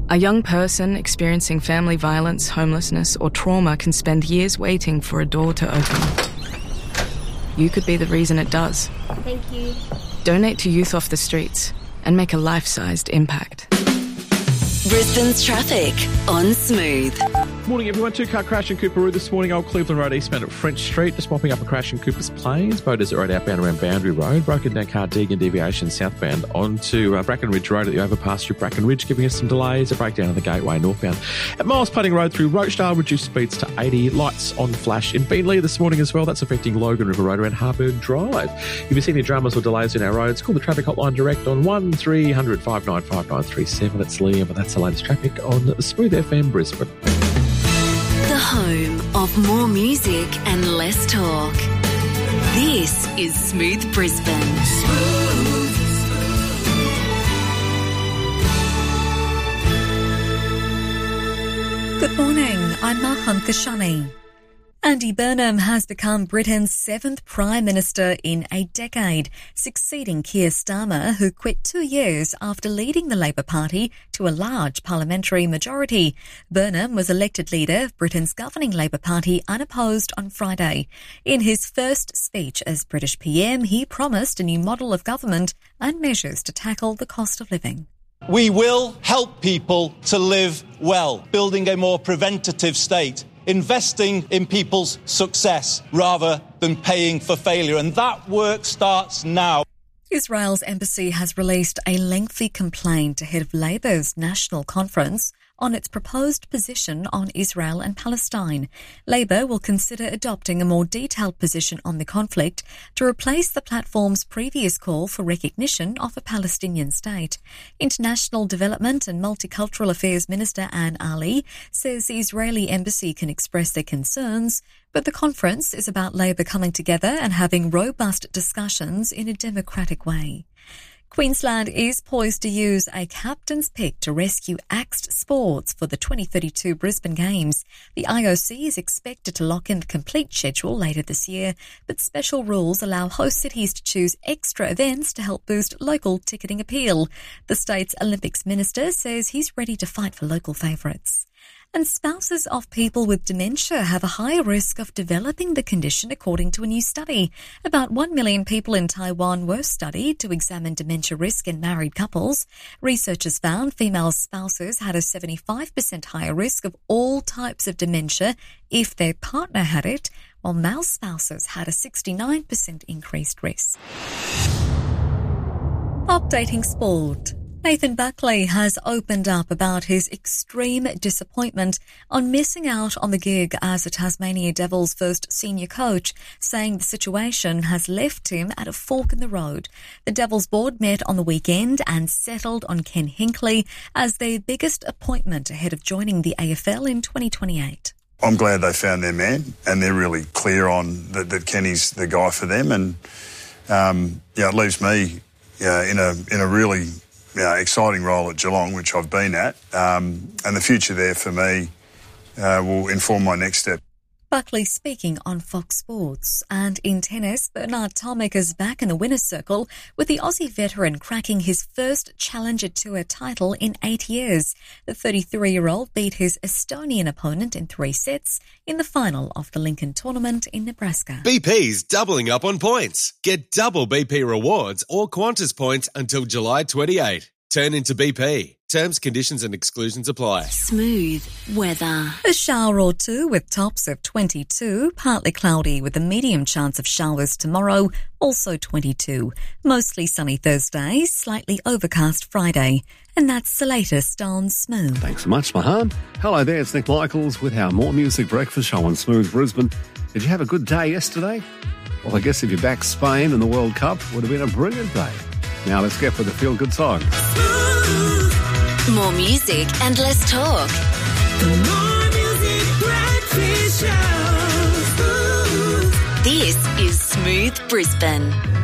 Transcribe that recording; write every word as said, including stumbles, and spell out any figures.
A young person experiencing family violence, homelessness, or trauma can spend years waiting for a door to open. You could be the reason it does. Thank you. Donate to Youth Off the Streets and make a life-sized impact. Brisbane's traffic on Smooth. Morning everyone, two-car crash in Cooperoo this morning, Old Cleveland Road eastbound at French Street, just mopping up a crash in Coopers Plains, Bow Desert Road outbound around Boundary Road, broken down car Deegan deviation southbound onto uh, Bracken Ridge Road at the overpass through Bracken Ridge, giving us some delays, a breakdown of the Gateway northbound. At Miles Pudding Road through Rochdale, reduced speeds to eighty, lights on flash in Beenleigh this morning as well, that's affecting Logan River Road around Harburg Drive. If you see any dramas or delays in our roads, call the traffic hotline direct on one three hundred, five nine five, nine three seven, it's Liam, and that's the latest traffic on Smooth F M Brisbane. The home of more music and less talk. This is Smooth Brisbane. Smooth. Good morning, I'm Maham Kashani. Andy Burnham has become Britain's seventh Prime Minister in a decade, succeeding Keir Starmer, who quit two years after leading the Labour Party to a large parliamentary majority. Burnham was elected leader of Britain's governing Labour Party unopposed on Friday. In his first speech as British P M, he promised a new model of government and measures to tackle the cost of living. We will help people to live well, building a more preventative state, investing in people's success rather than paying for failure. And that work starts now. Israel's embassy has released a lengthy complaint ahead of Labour's national conference on its proposed position on Israel and Palestine. Labour will consider adopting a more detailed position on the conflict to replace the platform's previous call for recognition of a Palestinian state. International Development and Multicultural Affairs Minister Anne Ali says the Israeli embassy can express their concerns, but the conference is about Labour coming together and having robust discussions in a democratic way. Queensland is poised to use a captain's pick to rescue axed sports for the twenty thirty-two Brisbane Games. The I O C is expected to lock in the complete schedule later this year, but special rules allow host cities to choose extra events to help boost local ticketing appeal. The state's Olympics minister says he's ready to fight for local favourites. And spouses of people with dementia have a higher risk of developing the condition, according to a new study. About one million people in Taiwan were studied to examine dementia risk in married couples. Researchers found female spouses had a seventy-five percent higher risk of all types of dementia if their partner had it, while male spouses had a sixty-nine percent increased risk. Updating sport. Nathan Buckley has opened up about his extreme disappointment on missing out on the gig as the Tasmania Devils' first senior coach, saying the situation has left him at a fork in the road. The Devils board met on the weekend and settled on Ken Hinkley as their biggest appointment ahead of joining the A F L in twenty twenty-eight. I'm glad they found their man, and they're really clear on that, that Kenny's the guy for them, and um, yeah, it leaves me yeah, in a in a really Yeah, exciting role at Geelong, which I've been at, um, and the future there for me uh, will inform my next step. Buckley speaking on Fox Sports. And in tennis, Bernard Tomic is back in the winner's circle, with the Aussie veteran cracking his first Challenger Tour title in eight years. The thirty-three-year-old beat his Estonian opponent in three sets in the final of the Lincoln Tournament in Nebraska. B P's doubling up on points. Get double B P rewards or Qantas points until July twenty-eighth. Turn into B P. Terms, conditions and exclusions apply. Smooth weather. A shower or two with tops of twenty-two, partly cloudy with a medium chance of showers tomorrow, also twenty-two. Mostly sunny Thursday, slightly overcast Friday. And that's the latest on Smooth. Thanks so much, Mahan. Hello there, it's Nick Michaels with our More Music Breakfast show on Smooth Brisbane. Did you have a good day yesterday? Well, I guess if you backed Spain in the World Cup, it would have been a brilliant day. Now let's get for the feel-good song. More music and less talk. The More Music Breakfast Show. This is Smooth Brisbane.